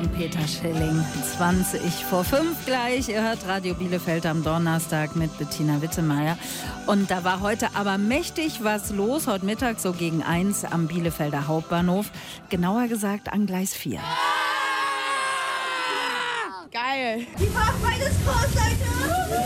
und Peter Schilling. 20 vor 5 gleich. Ihr hört Radio Bielefeld am Donnerstag mit Bettina Wittemeyer. Und da war heute aber mächtig was los. Heute Mittag so gegen 1 am Bielefelder Hauptbahnhof. Genauer gesagt an Gleis 4. Geil. Die Fahrerfreiheit ist groß, Leute.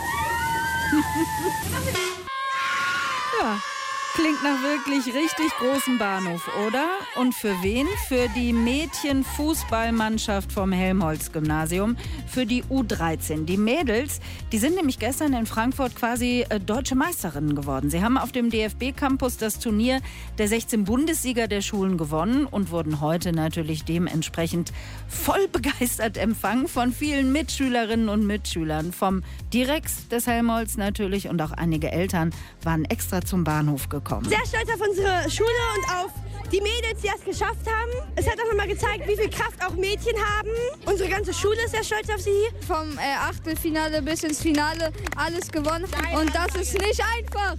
Ja. Klingt nach wirklich richtig großem Bahnhof, oder? Und für wen? Für die Mädchenfußballmannschaft vom Helmholtz-Gymnasium, für die U13. Die Mädels, die sind nämlich gestern in Frankfurt quasi deutsche Meisterinnen geworden. Sie haben auf dem DFB-Campus das Turnier der 16 Bundessieger der Schulen gewonnen und wurden heute natürlich dementsprechend voll begeistert empfangen von vielen Mitschülerinnen und Mitschülern. Vom Direx des Helmholtz natürlich und auch einige Eltern waren extra zum Bahnhof gekommen. Sehr stolz auf unsere Schule und auf die Mädels, die das geschafft haben. Es hat auch nochmal gezeigt, wie viel Kraft auch Mädchen haben. Unsere ganze Schule ist sehr stolz auf sie. Vom Achtelfinale bis ins Finale alles gewonnen. Und das ist nicht einfach.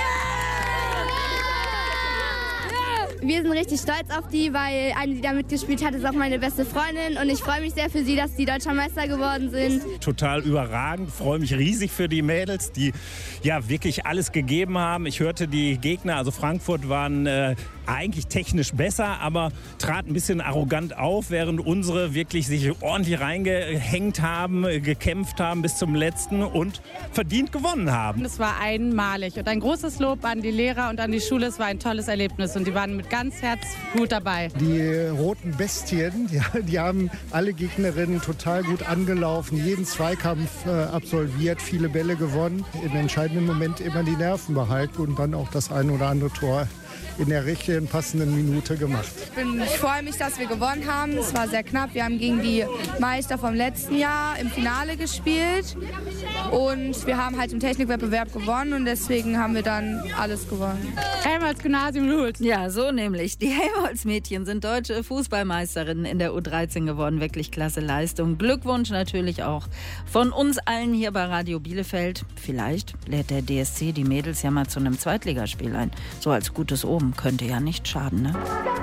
Wir sind richtig stolz auf die, weil eine, die da mitgespielt hat, ist auch meine beste Freundin. Und ich freue mich sehr für sie, dass die Deutscher Meister geworden sind. Total überragend, freue mich riesig für die Mädels, die ja wirklich alles gegeben haben. Ich hörte, die Gegner, also Frankfurt, waren eigentlich technisch besser, aber traten ein bisschen arrogant auf, während unsere wirklich sich ordentlich reingehängt haben, gekämpft haben bis zum Letzten und verdient gewonnen haben. Es war einmalig und ein großes Lob an die Lehrer und an die Schule. Es war ein tolles Erlebnis und die waren mit ganz Herzblut dabei. Die roten Bestien, die haben alle Gegnerinnen total gut angelaufen, jeden Zweikampf absolviert, viele Bälle gewonnen, im entscheidenden Moment immer die Nerven behalten und dann auch das ein oder andere Tor in der richtigen, passenden Minute gemacht. Ich freue mich, dass wir gewonnen haben. Es war sehr knapp. Wir haben gegen die Meister vom letzten Jahr im Finale gespielt. Und wir haben halt im Technikwettbewerb gewonnen und deswegen haben wir dann alles gewonnen. Helmholtz-Gymnasium Lühls. Ja, so nämlich. Die Helmholtz-Mädchen sind deutsche Fußballmeisterinnen in der U13 geworden. Wirklich klasse Leistung. Glückwunsch natürlich auch von uns allen hier bei Radio Bielefeld. Vielleicht lädt der DSC die Mädels ja mal zu einem Zweitligaspiel ein. So als gutes Oben. Könnte ja nicht schaden, ne?